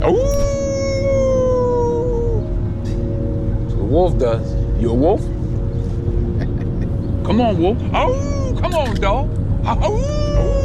Ooh! So the wolf does. You a wolf? Come on, wolf. Oh, come on, dog. Oh.